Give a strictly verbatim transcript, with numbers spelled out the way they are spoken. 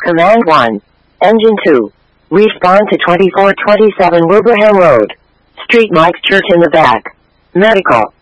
Command one. Engine two. Respond to twenty-four twenty-seven Wilbraham Road. Street Mike's Church in the back. Medical.